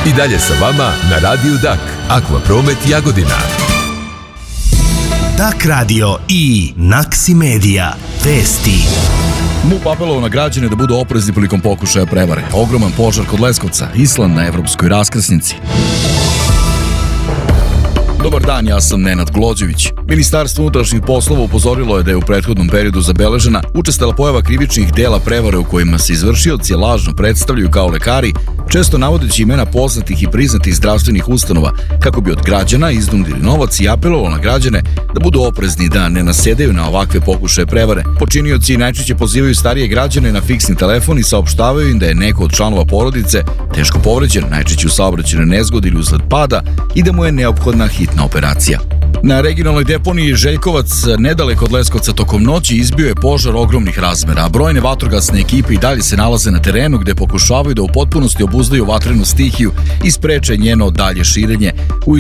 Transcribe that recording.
I dalje sa vama na Radiju Dak, Akvapromet Jagodina. Dak radio i Naksi Media. Vesti. MUP apelovao na građane da budu oprezni prilikom pokušaja prevare. Ogroman požar kod Leskovca, Island na evropskoj raskrsnici. Dobar dan, ja sam Nenad Glođević. Ministarstvo unutrašnjih poslova upozorilo je da je u prethodnom periodu zabeležena učestala pojava krivičnih dela prevare u kojima se izvršioci lažno predstavljaju kao lekari, često navodeći imena poznatih i priznatih zdravstvenih ustanova, kako bi od građana iznudili novac i apelovalo na građane da budu oprezni da ne nasedaju na ovakve pokušaje prevare. Počinioci najčešće pozivaju starije građane na fiksni telefon i saopštavaju im da je neko od članova porodice teško povređen, najčešće u saobraćajnoj nezgodi ili usled pada, i da mu je neophodna hitna operacija. Na regionalnoj deponiji Željkovac, nedaleko od Leskovca, tokom noći izbio je požar ogromnih razmera, a brojne vatrogasne ekipe i dalje se nalaze na terenu gde pokušavaju da u potpunosti obuzdaju vatrenu stihiju i spreče njeno dalje širenje. U